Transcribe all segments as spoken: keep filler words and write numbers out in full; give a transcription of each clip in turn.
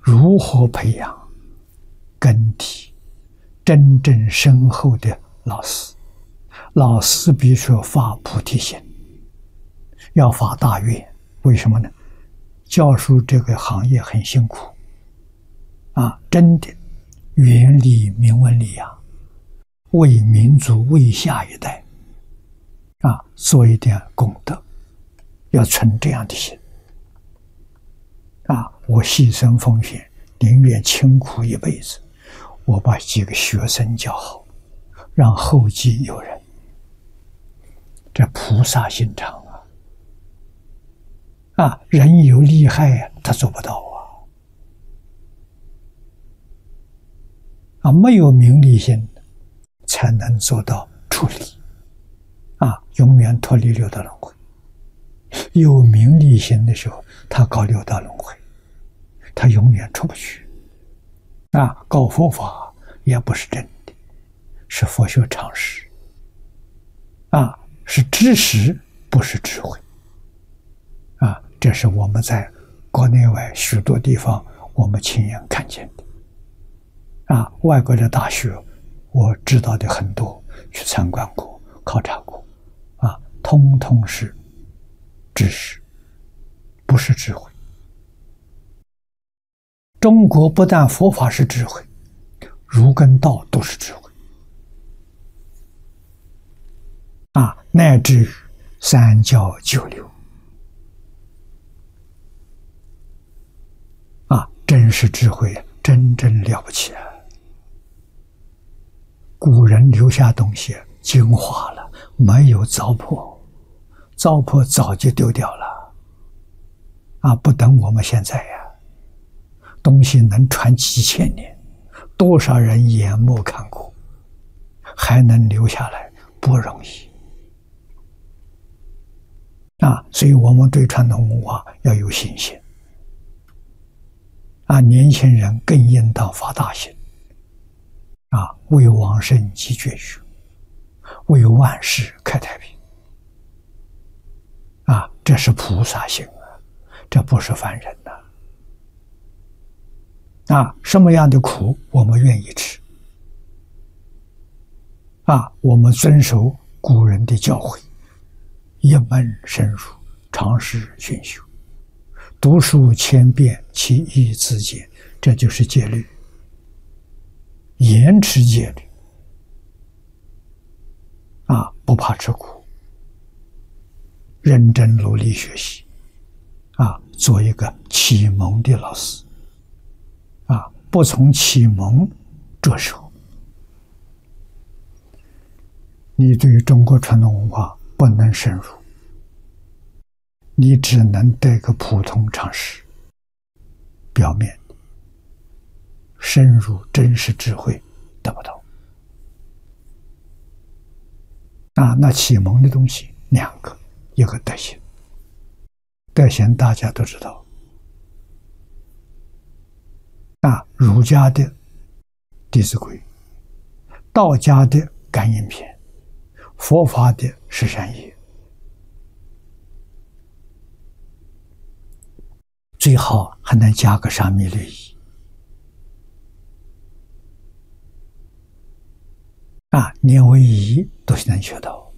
如何培养根底真正深厚的老师？老师必须发菩提心，要发大愿。为什么呢？教书这个行业很辛苦啊，真的原理明文理养，为民族为下一代啊做一点功德，要存这样的心啊！我牺牲奉献，宁愿清苦一辈子，我把几个学生教好，让后继有人。这菩萨心肠啊！啊，人有利害啊，他做不到啊！啊，没有名利心，才能做到出离啊，永远脱离六道轮回。有名利心的时候，他搞六道轮回，他永远出不去啊！搞佛法也不是真的，是佛学常识啊，是知识，不是智慧啊！这是我们在国内外许多地方我们亲眼看见的啊！外国的大学我知道的很多，去参观过、考察过啊，通通是知识，不是智慧。中国不但佛法是智慧，儒跟道都是智慧啊，乃至于三教九流啊，真是智慧，真正了不起啊！古人留下东西精华了，没有糟粕，糟粕早就丢掉了啊！不等我们现在呀、啊，东西能传几千年，多少人眼目看过，还能留下来，不容易啊！所以我们对传统文化要有信心啊！年轻人更应当发大心啊，为往生积绝学，为万世开太平啊！这是菩萨行啊，这不是凡人呐！啊，什么样的苦我们愿意吃啊？我们遵守古人的教诲，一门深入，常识熏修，读书千遍，其义自见，这就是戒律，严持戒律啊，不怕吃苦，认真努力学习啊，做一个启蒙的老师啊，不从启蒙着手，你对于中国传统文化不能深入，你只能得个普通常识，表面的深入真实智慧得不到啊。那启蒙的东西两个，一个德行，德行大家都知道啊，儒家的《弟子规》，道家的《感应篇》，佛法的《十善业》，最好还能加个沙弥律仪啊，年为仪都能学到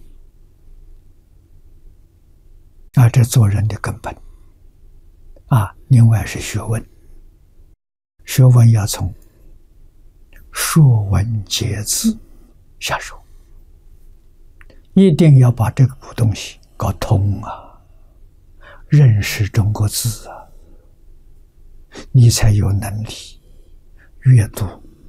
啊，这做人的根本啊。另外是学问，学问要从说文解字下手，一定要把这个东西搞通啊，认识中国字啊，你才有能力阅读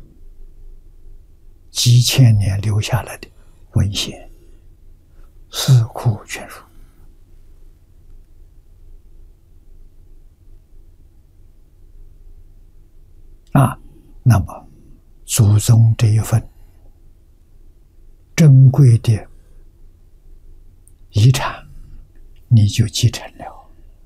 几千年留下来的文献，四库全书啊。那么祖宗这一份珍贵的遗产，你就继承了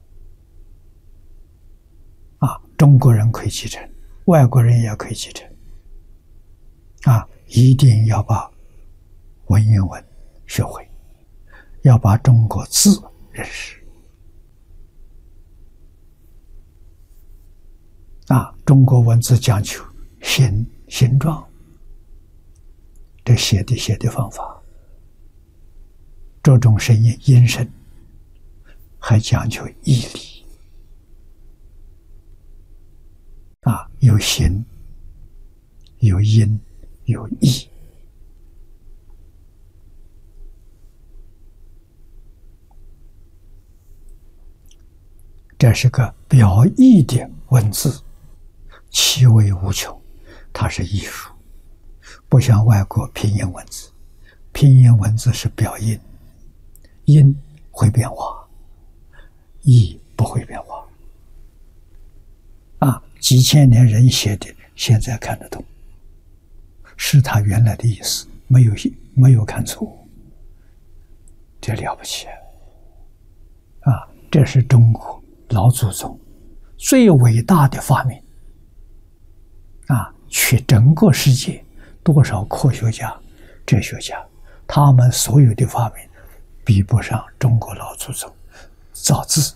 啊！中国人可以继承，外国人也可以继承啊！一定要把文言文学会，要把中国字认识啊，中国文字讲求形形状，这写的写的方法，这种声音音声还讲究义理啊，有形有音有义。这是个表意的文字，其味无穷，它是艺术，不像外国拼音文字，拼音文字是表音，音会变化，义不会变化。啊，几千年人写的，现在看得懂，是他原来的意思，没有没有看错，这了不起啊！这是中国老祖宗最伟大的发明啊！去整个世界多少科学家、哲学家，他们所有的发明比不上中国老祖宗造字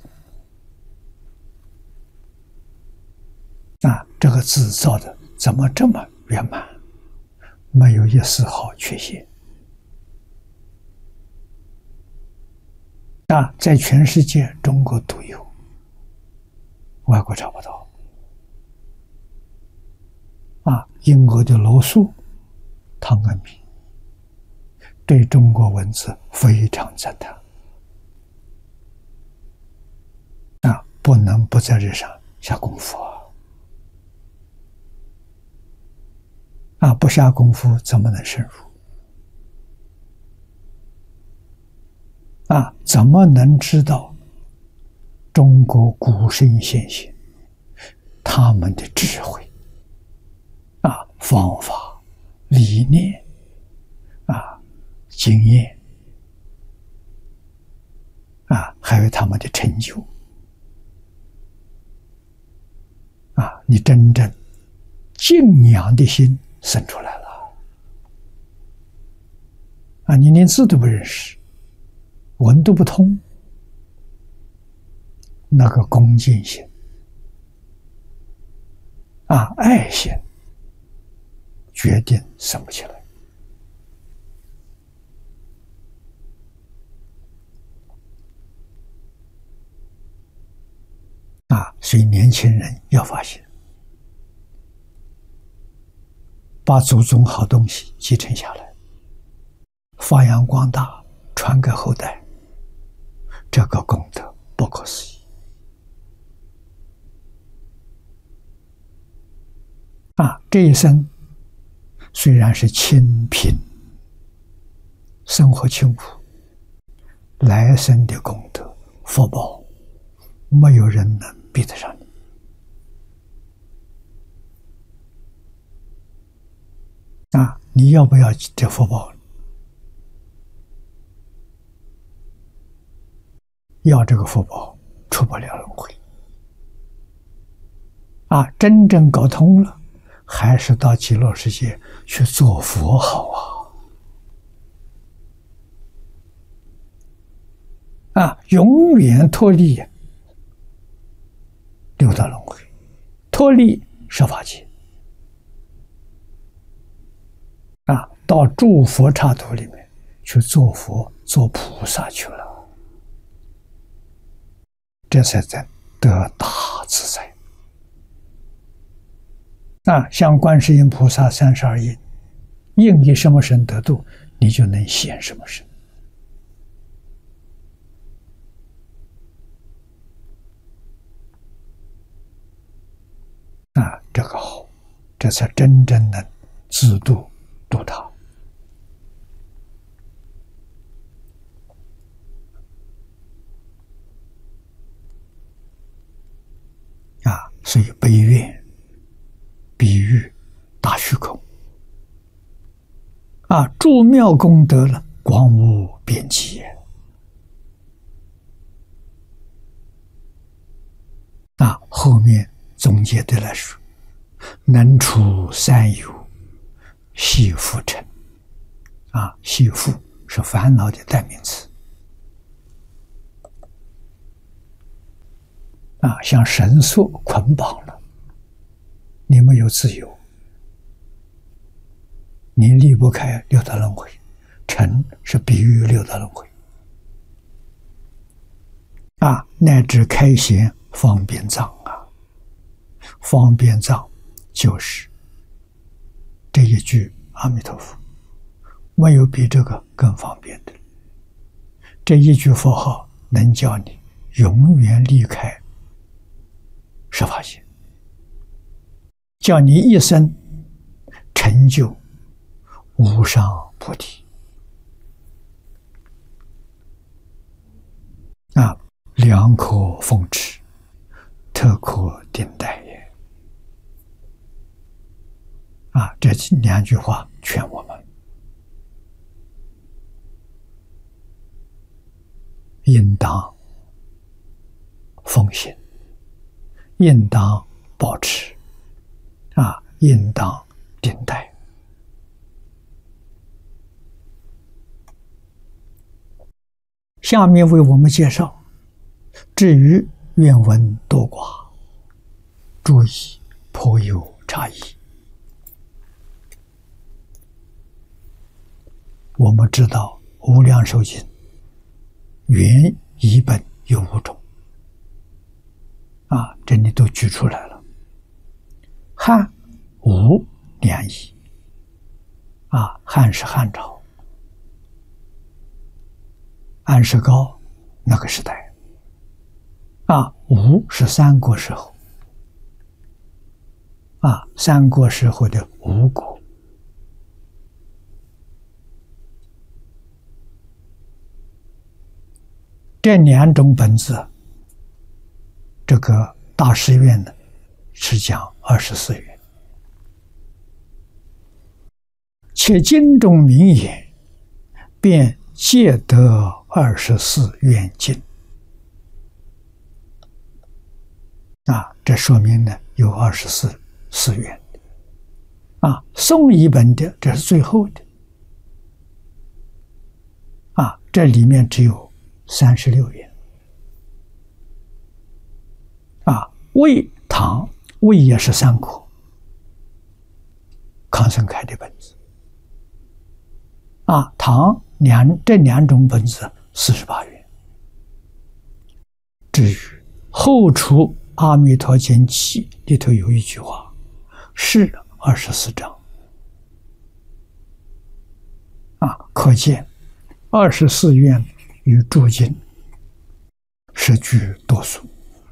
啊！这个字造的怎么这么圆满，没有一丝毫缺陷啊！在全世界，中国独有，外国找不到。啊，英国的罗素、汤恩比对中国文字非常赞叹。啊，不能不在这上下功夫啊！啊，不下功夫怎么能深入？啊，怎么能知道中国古圣先贤他们的智慧啊、方法、理念啊、经验啊，还有他们的成就啊，你真正敬仰的心生出来了啊！你连字都不认识，文都不通，那个恭敬心啊、爱心决定生不起来啊！所以年轻人要发现，把祖宗好东西继承下来，发扬光大，传给后代，这个功德不可思议啊！这一生虽然是清贫，生活清苦，来生的功德福报，没有人能比得上你啊！你要不要这福报？要这个福报，出不了轮回啊！真正搞通了，还是到极乐世界去做佛好啊！啊，永远脱离六道轮回，脱离十法界啊，到诸佛刹土里面去做佛、做菩萨去了，这才在得大自在啊！像观世音菩萨三十二应，应以什么身得度，你就能现什么身啊！这个好，这才真正能自度度他啊！所以悲愿比喻大虚空啊，诸妙功德了，广无边际啊！后面总结的来说，能除三有，系缚尘啊，系缚是烦恼的代名词啊，像绳索捆绑了， 你没有自由，你离不开六道轮回。尘是比喻六道轮回啊，乃至开显方便藏啊，方便藏就是这一句阿弥陀佛，没有比这个更方便的。这一句佛号能叫你永远离开十法界，叫你一生成就无上菩提啊，良可奉持，特可顶戴也啊！这两句话劝我们应当奉行，应当保持啊，应当顶戴。下面为我们介绍，至于愿闻多寡，注意颇有差异。我们知道《无量寿经》原译本有五种啊，这里都举出来了。汉、吴两译啊，汉是汉朝，安世高那个时代啊，吴是三国时候啊，三国时候的吴国。这两种本子，这个大师院呢是讲二十四愿，且经中明言，便皆得二十四愿经啊，这说明呢有二十四四愿啊。宋译本的这是最后的啊，这里面只有三十六愿啊。魏唐魏也是三国康生开的本子啊，唐两这两种本子四十八愿。至于后出阿弥陀经记里头有一句话，是二十四章啊，可见二十四愿与诸经是居多数。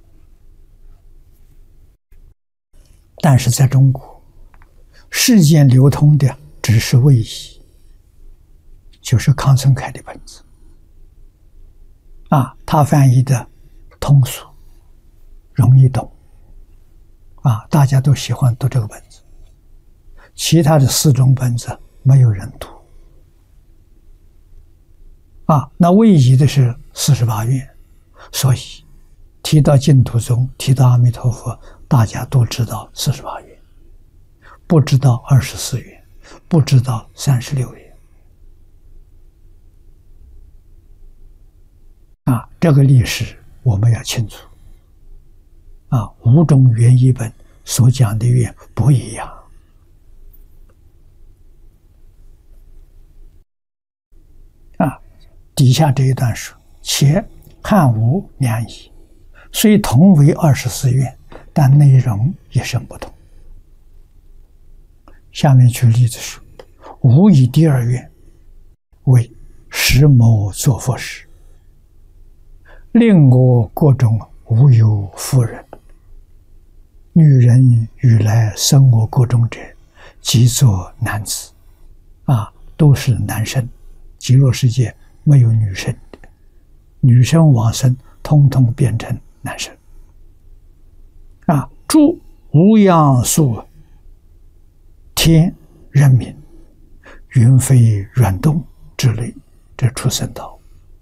但是在中国，世间流通的只是魏译，就是康生开的本子啊，他翻译的通俗，容易懂啊，大家都喜欢读这个本子。其他的四种本子没有人读啊。那魏译的是四十八愿，所以提到净土宗，提到阿弥陀佛，大家都知道四十八愿，不知道二十四愿，不知道三十六愿啊。这个历史我们要清楚啊，五种原译本所讲的愿不一样啊。底下这一段说，且汉吴两译虽同为二十四愿，但内容也甚不同。下面举例子说，吴以第二愿为时某作佛时，令我国中无有妇人，女人欲来生我国中者，即作男子啊，都是男生。极乐世界没有女生的，女生往生通通变成男生啊。诸无样数天人民云飞软动之类，这畜生道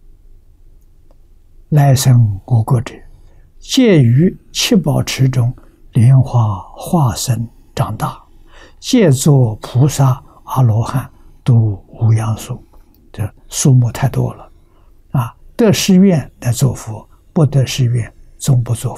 来生我国者，皆于七宝池中莲花化身长大，皆作菩萨阿罗汉，度无样数。这数目太多了啊！得誓愿来作佛，不得誓愿终不作